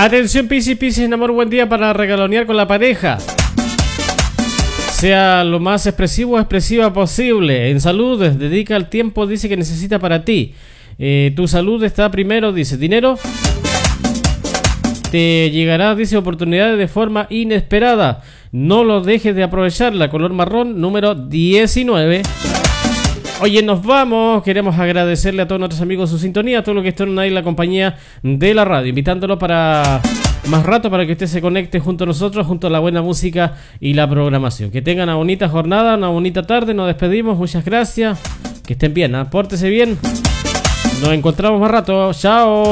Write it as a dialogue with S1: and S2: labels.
S1: Atención Piscis, en amor, buen día para regalonear con la pareja. Sea lo más expresivo o expresiva posible. En salud, dedica el tiempo, dice, que necesita para ti. Tu salud está primero, dice. Dinero, te llegará, dice, oportunidades de forma inesperada. No lo dejes de aprovecharla. Color marrón, número 19. Oye, nos vamos. Queremos agradecerle a todos nuestros amigos su sintonía, a todos los que están ahí en la compañía de la radio, invitándolo para más rato, para que usted se conecte junto a nosotros, junto a la buena música y la programación. Que tengan una bonita jornada, una bonita tarde. Nos despedimos. Muchas gracias. Que estén bien, pórtese bien. Nos encontramos más rato. Chao.